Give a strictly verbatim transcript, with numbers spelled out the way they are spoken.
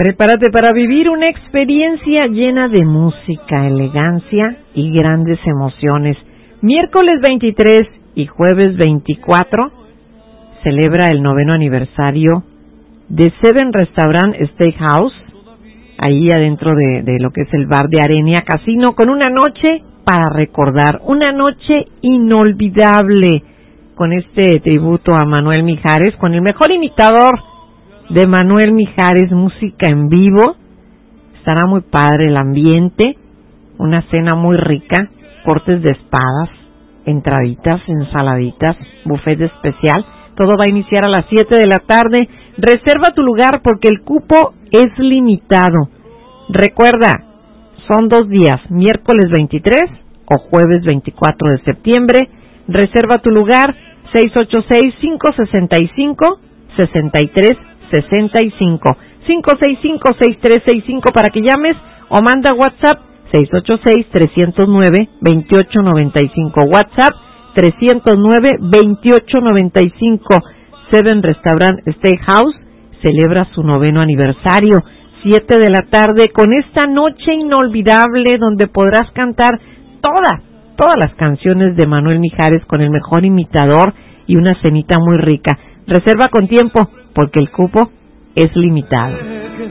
Prepárate para vivir una experiencia llena de música, elegancia y grandes emociones. Miércoles veintitrés y jueves veinticuatro celebra el noveno aniversario de Seven Restaurant Steakhouse, ahí adentro de, de lo que es el bar de Arenia Casino, con una noche para recordar, una noche inolvidable, con este tributo a Manuel Mijares, con el mejor imitador de Manuel Mijares, música en vivo. Estará muy padre el ambiente, una cena muy rica, cortes de espadas, entraditas, ensaladitas, buffet especial. Todo va a iniciar a las siete de la tarde. Reserva tu lugar porque el cupo es limitado. Recuerda, son dos días, miércoles veintitrés o jueves veinticuatro de septiembre. Reserva tu lugar, seis ocho seis, cinco seis cinco, seis tres seis cinco, cinco seis cinco, seis tres seis cinco para que llames o manda WhatsApp seis ocho seis, tres cero nueve, dos ocho nueve cinco, WhatsApp tres cero nueve, dos ocho nueve cinco. Seven Restaurant Steakhouse celebra su noveno aniversario, siete de la tarde, con esta noche inolvidable donde podrás cantar todas, todas las canciones de Manuel Mijares con el mejor imitador y una cenita muy rica. Reserva con tiempo porque el cupo es limitado.